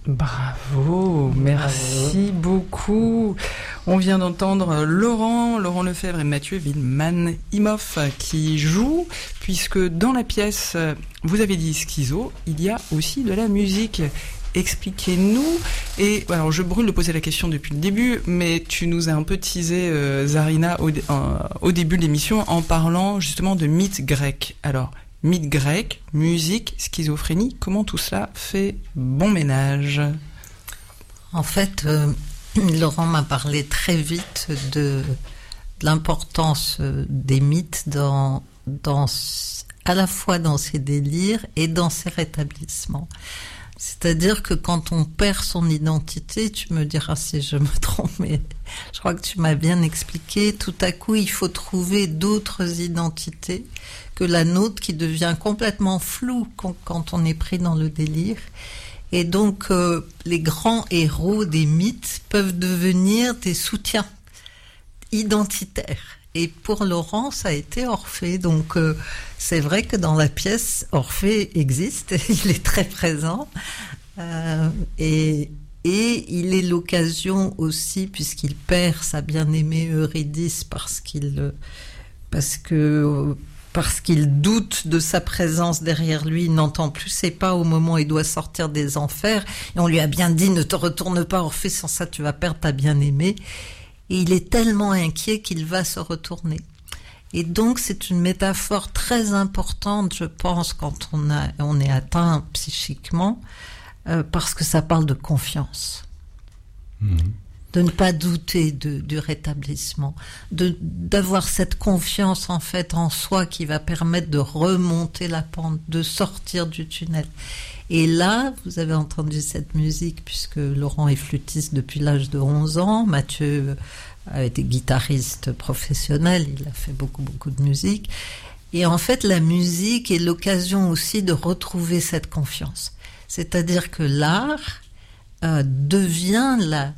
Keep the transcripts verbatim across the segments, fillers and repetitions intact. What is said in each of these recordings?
Bravo, merci Bravo. beaucoup. On vient d'entendre Laurent, Laurent Lefebvre et Mathieu Wildman-Imhoff qui jouent, puisque dans la pièce, vous avez dit schizo, il y a aussi de la musique. Expliquez-nous. Et alors, je brûle de poser la question depuis le début, mais tu nous as un peu teasé, euh, Zarina, au, euh, au début de l'émission, en parlant justement de mythes grecs. Alors, mythes grecs, musique, schizophrénie, comment tout cela fait bon ménage ? En fait, euh, Laurent m'a parlé très vite de, de l'importance des mythes dans, dans, à la fois dans ses délires et dans ses rétablissements. C'est-à-dire que quand on perd son identité, tu me diras si je me trompe, mais je crois que tu m'as bien expliqué, tout à coup il faut trouver d'autres identités que la nôtre qui devient complètement floue quand on est pris dans le délire. Et donc euh, les grands héros des mythes peuvent devenir des soutiens identitaires. Et pour Laurent, ça a été Orphée. Donc, euh, c'est vrai que dans la pièce, Orphée existe, il est très présent. Euh, et, et il est l'occasion aussi, puisqu'il perd sa bien-aimée Eurydice parce qu'il, parce que, parce qu'il doute de sa présence derrière lui, il n'entend plus ses pas au moment où il doit sortir des enfers. Et on lui a bien dit, ne te retourne pas, Orphée, sans ça tu vas perdre ta bien-aimée. Et il est tellement inquiet qu'il va se retourner. Et donc, c'est une métaphore très importante, je pense, quand on, a, on est atteint psychiquement, euh, parce que ça parle de confiance. Mmh. De ne pas douter de, du rétablissement, de, d'avoir cette confiance, en fait, en soi qui va permettre de remonter la pente, de sortir du tunnel. Et là, vous avez entendu cette musique, puisque Laurent est flûtiste depuis l'âge de onze ans, Mathieu a été guitariste professionnel, il a fait beaucoup, beaucoup de musique. Et en fait, la musique est l'occasion aussi de retrouver cette confiance. C'est-à-dire que l'art euh, devient la,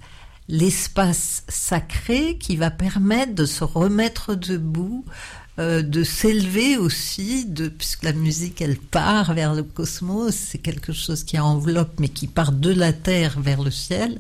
l'espace sacré qui va permettre de se remettre debout, Euh, de s'élever aussi, de, puisque la musique, elle part vers le cosmos, c'est quelque chose qui enveloppe, mais qui part de la terre vers le ciel.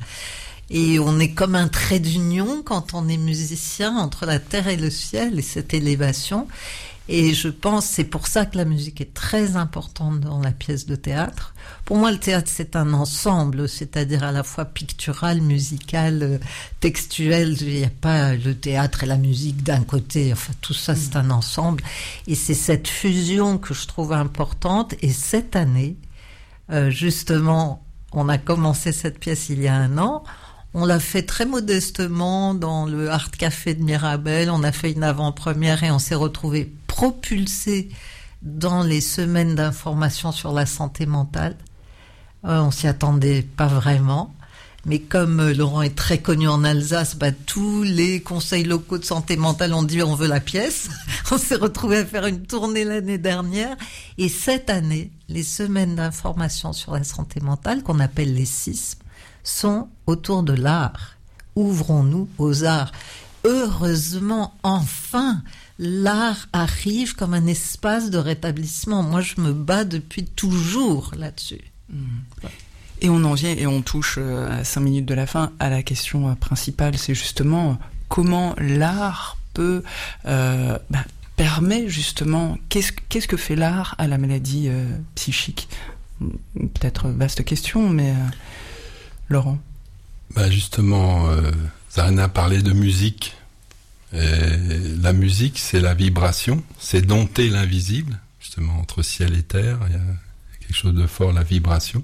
Et on est comme un trait d'union quand on est musicien entre la terre et le ciel, et cette élévation. Et je pense, c'est pour ça que la musique est très importante dans la pièce de théâtre. Pour moi, le théâtre, c'est un ensemble, c'est-à-dire à la fois pictural, musical, textuel. Il n'y a pas le théâtre et la musique d'un côté. Enfin, tout ça, c'est un ensemble. Et c'est cette fusion que je trouve importante. Et cette année, euh, justement, on a commencé cette pièce il y a un an. On l'a fait très modestement dans le Art Café de Mirabel. On a fait une avant-première et on s'est retrouvés propulsés dans les semaines d'information sur la santé mentale. Euh, on s'y attendait pas vraiment. Mais comme euh, Laurent est très connu en Alsace, bah, tous les conseils locaux de santé mentale ont dit on veut la pièce. On s'est retrouvés à faire une tournée l'année dernière. Et cette année, les semaines d'information sur la santé mentale, qu'on appelle les S I S M, sont autour de l'art. Ouvrons-nous aux arts. Heureusement, enfin, l'art arrive comme un espace de rétablissement. Moi, je me bats depuis toujours là-dessus. Mmh. Et on en vient et on touche à cinq minutes de la fin à la question principale, c'est justement comment l'art peut euh, bah, permet justement qu'est-ce qu'est-ce que fait l'art à la maladie euh, psychique. Peut-être vaste question, mais euh, Laurent. Bah justement, euh, Zarina parlait de musique. Et la musique, c'est la vibration, c'est dompter l'invisible, justement entre ciel et terre. Il y a quelque chose de fort, la vibration.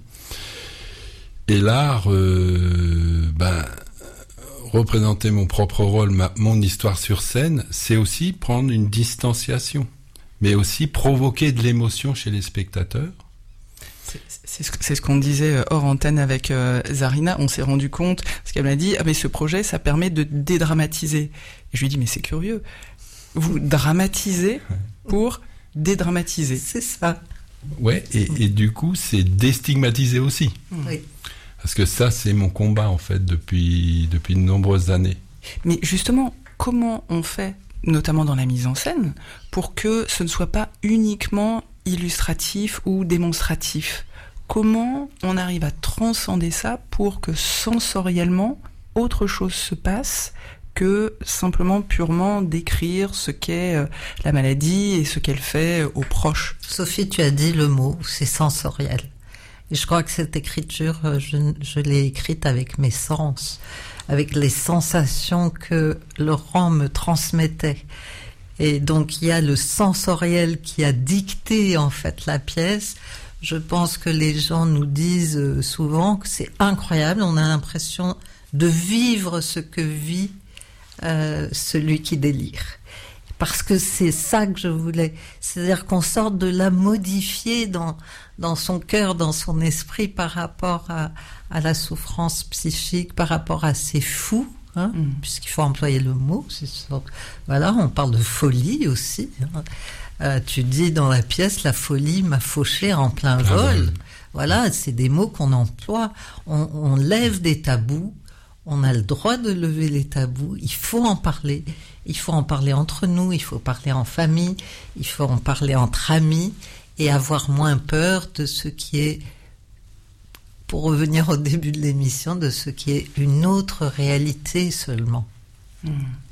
Et l'art, euh, ben, représenter mon propre rôle, ma, mon histoire sur scène, c'est aussi prendre une distanciation, mais aussi provoquer de l'émotion chez les spectateurs. C'est, c'est, ce, c'est ce qu'on disait hors antenne avec euh, Zarina. On s'est rendu compte, parce qu'elle m'a dit, ah mais ce projet, ça permet de dédramatiser. Et je lui ai dit, mais c'est curieux. Vous dramatisez pour dédramatiser. C'est ça. Ouais, et, et du coup, c'est déstigmatiser aussi. Oui. Parce que ça, c'est mon combat, en fait, depuis, depuis de nombreuses années. Mais justement, comment on fait, notamment dans la mise en scène, pour que ce ne soit pas uniquement illustratif ou démonstratif ? comment on arrive à transcender ça pour que sensoriellement, autre chose se passe que simplement purement décrire ce qu'est la maladie et ce qu'elle fait aux proches. Sophie, tu as dit le mot, c'est sensoriel. Et je crois que cette écriture, je, je l'ai écrite avec mes sens, avec les sensations que Laurent me transmettait. Et donc il y a le sensoriel qui a dicté en fait la pièce. Je pense que les gens nous disent souvent que c'est incroyable, on a l'impression de vivre ce que vit euh, celui qui délire. Parce que c'est ça que je voulais. C'est-à-dire qu'on sorte de la modifier dans, dans son cœur, dans son esprit par rapport à, à la souffrance psychique, par rapport à ces fous, hein, mmh. puisqu'il faut employer le mot. C'est ça. Voilà, on parle de folie aussi. Hein. Euh, tu dis dans la pièce, la folie m'a fauché en plein vol. Voilà, c'est des mots qu'on emploie. On, on lève des tabous. On a le droit de lever les tabous. Il faut en parler. Il faut en parler entre nous. Il faut parler en famille. Il faut en parler entre amis et avoir moins peur de ce qui est, pour revenir au début de l'émission, de ce qui est une autre réalité seulement. Mmh.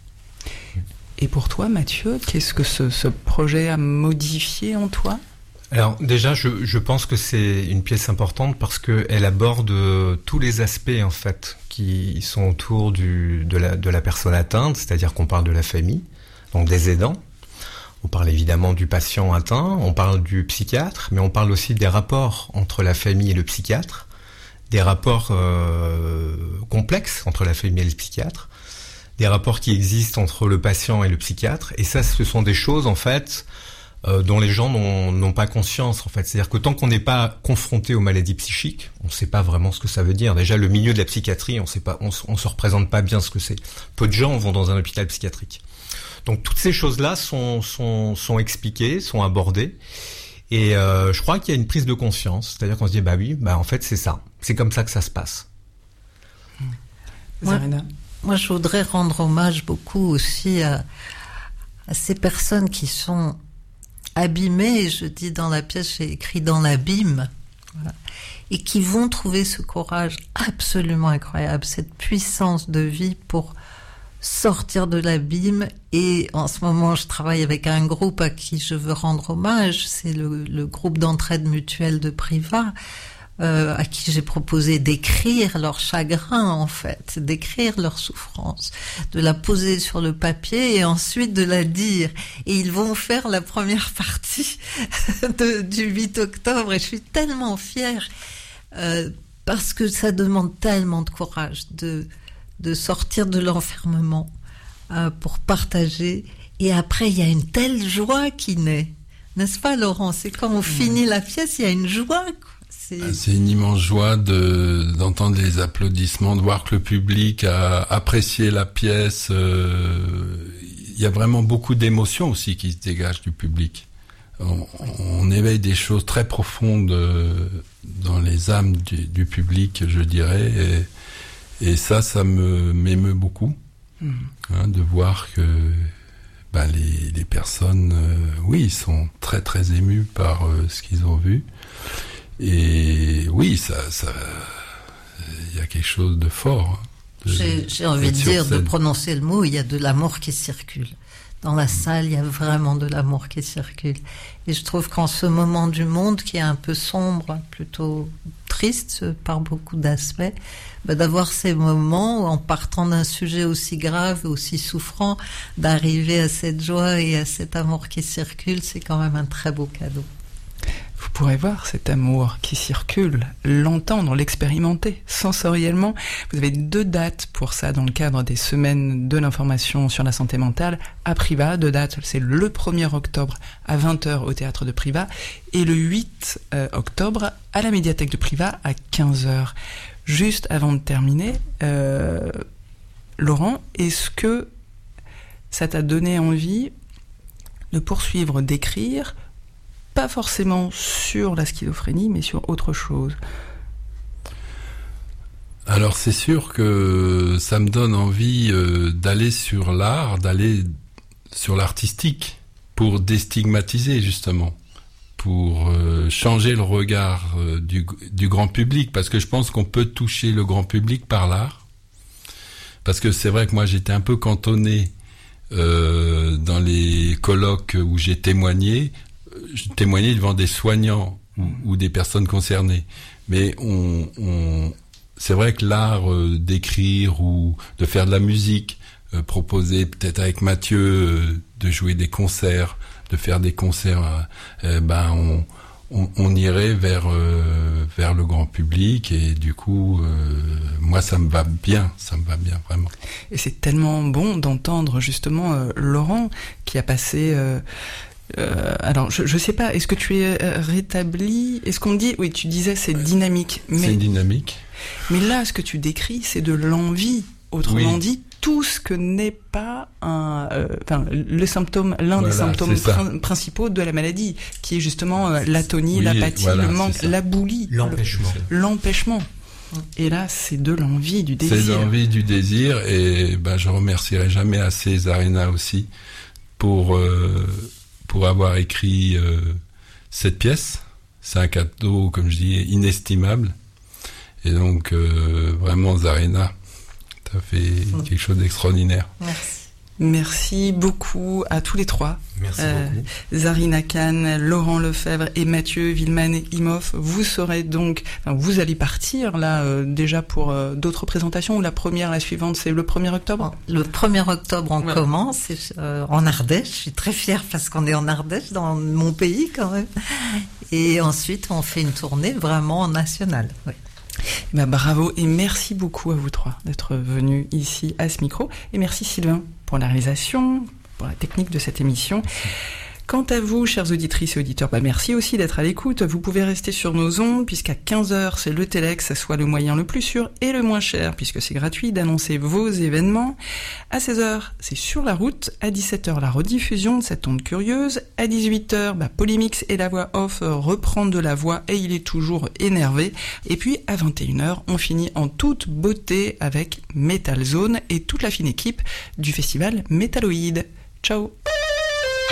Et pour toi, Mathieu, qu'est-ce que ce, ce projet a modifié en toi ? Alors déjà, je, je pense que c'est une pièce importante parce qu'elle aborde tous les aspects en fait qui sont autour du, de, la, de la personne atteinte, c'est-à-dire qu'on parle de la famille, donc des aidants, on parle évidemment du patient atteint, on parle du psychiatre, mais on parle aussi des rapports entre la famille et le psychiatre, des rapports euh, complexes entre la famille et le psychiatre, des rapports qui existent entre le patient et le psychiatre, et ça, ce sont des choses en fait Euh, dont les gens n'ont, n'ont pas conscience en fait. C'est-à-dire que tant qu'on n'est pas confronté aux maladies psychiques, on ne sait pas vraiment ce que ça veut dire. Déjà, le milieu de la psychiatrie, on sait pas, on, on se représente pas bien ce que c'est. Peu de gens vont dans un hôpital psychiatrique. Donc toutes ces choses-là sont sont sont expliquées, sont abordées, et euh, je crois qu'il y a une prise de conscience. C'est-à-dire qu'on se dit bah oui, bah en fait c'est ça, c'est comme ça que ça se passe. Moi, moi je voudrais rendre hommage beaucoup aussi à, à ces personnes qui sont abîmés, je dis dans la pièce, j'ai écrit dans l'abîme, voilà, et qui vont trouver ce courage absolument incroyable, cette puissance de vie pour sortir de l'abîme. Et en ce moment, je travaille avec un groupe à qui je veux rendre hommage, c'est le, le groupe d'entraide mutuelle de Privas, Euh, à qui j'ai proposé d'écrire leur chagrin, en fait, d'écrire leur souffrance, de la poser sur le papier et ensuite de la dire. Et ils vont faire la première partie de, du huit octobre et je suis tellement fière euh, parce que ça demande tellement de courage de, de sortir de l'enfermement euh, pour partager. Et après, il y a une telle joie qui naît. N'est-ce pas, Laurent ? C'est quand on mmh. finit la pièce, il y a une joie, quoi. C'est... c'est une immense joie de, d'entendre les applaudissements, de voir que le public a apprécié la pièce. Euh, il y a vraiment beaucoup d'émotions aussi qui se dégagent du public. On, on éveille des choses très profondes euh, dans les âmes du, du public, je dirais. Et, et ça, ça me, m'émeut beaucoup, mmh. hein, de voir que ben, les, les personnes, euh, oui, sont très très émues par euh, ce qu'ils ont vu. Et oui, ça, ça, il y a quelque chose de fort. De, j'ai, j'ai envie de dire, de prononcer le mot, il y a de l'amour qui circule. Dans la mmh. salle, il y a vraiment de l'amour qui circule. Et je trouve qu'en ce moment du monde, qui est un peu sombre, plutôt triste par beaucoup d'aspects, bah, d'avoir ces moments, en partant d'un sujet aussi grave, aussi souffrant, d'arriver à cette joie et à cet amour qui circule, c'est quand même un très beau cadeau. Vous pourrez voir cet amour qui circule, l'entendre, l'expérimenter sensoriellement. Vous avez deux dates pour ça dans le cadre des semaines de l'information sur la santé mentale à Privas. Deux dates, c'est le premier octobre à vingt heures au théâtre de Privas et le huit octobre à la médiathèque de Privas à quinze heures. Juste avant de terminer, euh, Laurent, est-ce que ça t'a donné envie de poursuivre, d'écrire, pas forcément sur la schizophrénie, mais sur autre chose? Alors c'est sûr que ça me donne envie euh, d'aller sur l'art, d'aller sur l'artistique, pour déstigmatiser justement, pour euh, changer le regard euh, du, du grand public, parce que je pense qu'on peut toucher le grand public par l'art. Parce que c'est vrai que moi j'étais un peu cantonné euh, dans les colloques où j'ai témoigné, je témoignais devant des soignants ou, ou des personnes concernées. Mais on, on, c'est vrai que l'art euh, d'écrire ou de faire de la musique, euh, proposer peut-être avec Mathieu euh, de jouer des concerts, de faire des concerts, euh, ben on, on, on irait vers euh, vers le grand public et du coup, euh, moi ça me va bien, ça me va bien vraiment. Et c'est tellement bon d'entendre justement euh, Laurent qui a passé. Euh, euh, alors je je sais pas, est-ce que tu es rétabli? Est-ce qu'on dit? Oui, tu disais c'est dynamique. Mais, c'est dynamique. Mais là, ce que tu décris, c'est de l'envie. Autrement oui. dit, tout ce que n'est pas un, euh, enfin, le symptôme, l'un voilà, des symptômes prin- principaux de la maladie, qui est justement euh, l'atonie, oui, l'apathie, voilà, le manque, la boulie, l'empêchement. Le, l'empêchement. Et là, c'est de l'envie, du désir. C'est de l'envie, du désir, et ben, je remercierai jamais assez Zarina aussi pour euh, pour avoir écrit euh, cette pièce. C'est un cadeau, comme je dis, inestimable. Et donc, euh, vraiment, Zarina, ça fait quelque chose d'extraordinaire. Merci. Merci beaucoup à tous les trois. Merci euh, beaucoup. Zarina Khan, Laurent Lefebvre et Mathieu Willemann-Imhoff. Vous serez donc, enfin, vous allez partir là euh, déjà pour euh, d'autres présentations ou la première, la suivante, c'est le premier octobre? Le premier octobre, on ouais. commence euh, en Ardèche. Je suis très fière parce qu'on est en Ardèche, dans mon pays quand même. Et ensuite, on fait une tournée vraiment nationale. Oui. Ben bravo et merci beaucoup à vous trois d'être venus ici à ce micro. Et merci Sylvain pour la réalisation, pour la technique de cette émission. Quant à vous, chères auditrices et auditeurs, bah merci aussi d'être à l'écoute. Vous pouvez rester sur nos ondes, puisqu'à quinze heures, c'est le Telex, soit le moyen le plus sûr et le moins cher, puisque c'est gratuit d'annoncer vos événements. À seize heures, c'est sur la route. À dix-sept heures, la rediffusion de cette onde curieuse. À dix-huit heures, bah, Polymix et la voix off reprend de la voix et il est toujours énervé. Et puis, à vingt et une heures, on finit en toute beauté avec Metal Zone et toute la fine équipe du festival Métalloïd. Ciao!